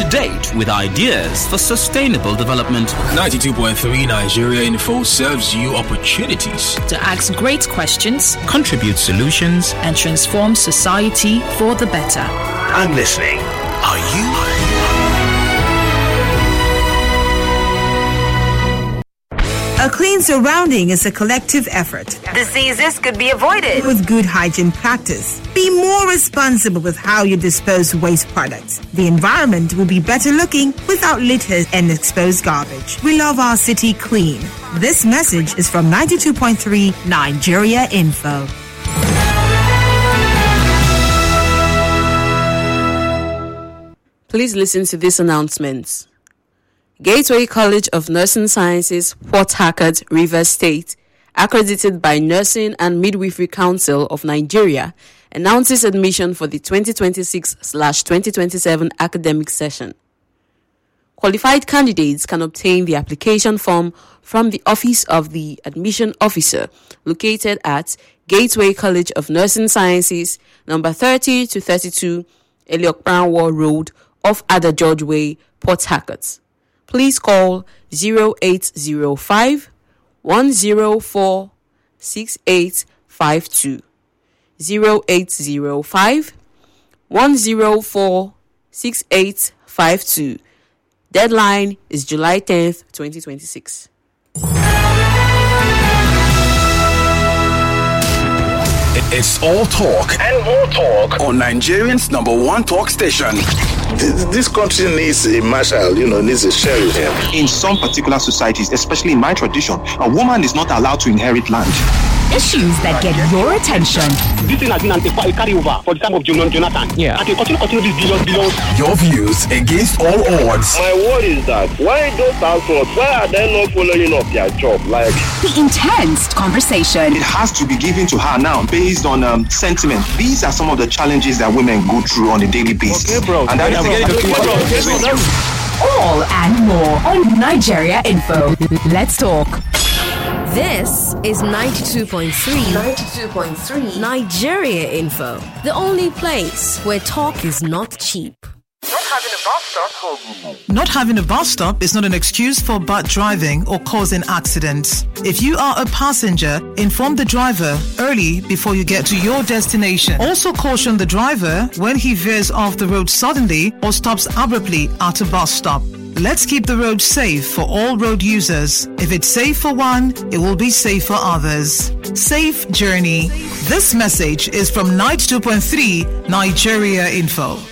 to date with ideas for sustainable development. 92.3 Nigeria Info serves you opportunities to ask great questions, contribute solutions, and transform society for the better. I'm listening. Are you? A clean surrounding is a collective effort. Diseases could be avoided with good hygiene practice. Be more responsible with how you dispose waste products. The environment will be better looking without litter and exposed garbage. We love our city clean. This message is from 92.3 Nigeria Info. Please listen to this announcement. Gateway College of Nursing Sciences, Port Harcourt, Rivers State, accredited by Nursing and Midwifery Council of Nigeria, announces admission for the 2026/2027 academic session. Qualified candidates can obtain the application form from the Office of the Admission Officer, located at Gateway College of Nursing Sciences, number 30 to 32, Eliok Brownwall Road, off Ada George Way, Port Harcourt. Please call 0805 104 6852. 0805 104 6852. Deadline is July 10th, 2026. It's all talk and more talk on Nigerians' number one talk station. This country needs a marshal, needs a sheriff. In some particular societies, especially in my tradition, a woman is not allowed to inherit land. Issues that get your attention. This thing has been a carryover for the time of Jonathan. Yeah. And they continue this billions. Your views against all odds. My word is that why those households, why are they not following up their job? Like the intense conversation. It has to be given to her now based on sentiment. These are some of the challenges that women go through on a daily basis. Okay, bro. And that is all and more on Nigeria Info. Let's talk. This is 92.3 Nigeria Info, the only place where talk is not cheap. Not having a bus stop is not an excuse for bad driving or causing accidents. If you are a passenger, inform the driver early before you get to your destination. Also caution the driver when he veers off the road suddenly or stops abruptly at a bus stop. Let's keep the road safe for all road users. If it's safe for one, it will be safe for others. Safe journey. This message is from 92.3 Nigeria Info.